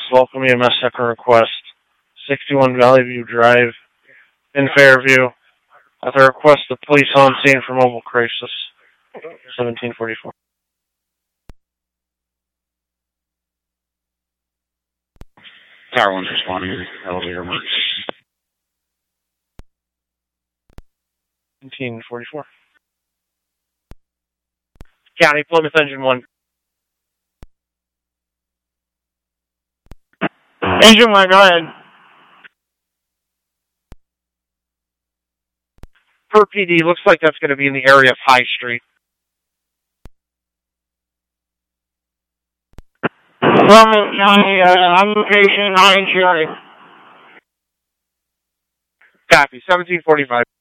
welcome EMS second request. 61 Valley View Drive in Fairview. At the request of police on scene for mobile crisis. 1744. Tower 1's responding. Elevator marks. 1744. County, Plymouth Engine 1. Engine 1, go ahead. Per PD, looks like that's going to be in the area of High Street. Plymouth County, on location, High Street. Copy, 1745.